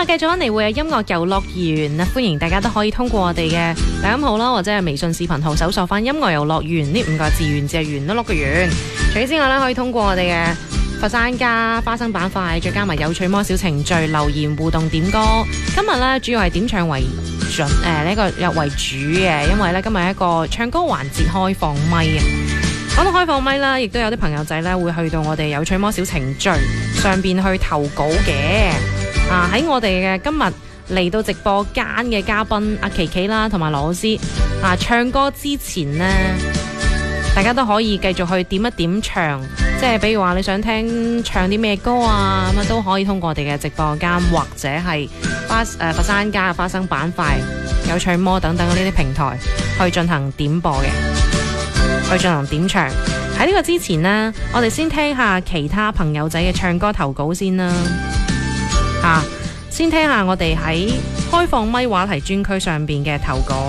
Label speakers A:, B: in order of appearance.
A: 啦，繼續翻嚟會有音樂遊樂園啊！歡迎大家都可以通過我哋嘅抖音號啦，或者係微信視頻號搜索翻音樂遊樂園呢5個字，園字係圓碌碌嘅圓。除此之外咧，可以通過我哋嘅佛山加花生板塊，再加埋有趣魔小程序留言互動點歌。今日咧主要係點唱為準呢個為主嘅，因為咧今日係一個唱歌環節開放咪啊！講到開放咪啦，亦都有啲朋友仔咧會去到我哋有趣魔小程序上邊去投稿嘅。喺我哋嘅今日嚟到直播間嘅嘉賓阿琪琪啦，同埋羅老師唱歌之前呢，大家都可以繼續去點一點唱，即係比如話你想聽唱啲咩歌啊，咁都可以通過我哋嘅直播間或者係佛山加嘅花生板塊、有趣魔等等呢啲平台去進行點播嘅，去進行點唱。喺呢個之前呢，我哋先聽下其他朋友仔嘅唱歌投稿先啦。先聽下我哋喺開放咪話題專區上邊嘅投稿。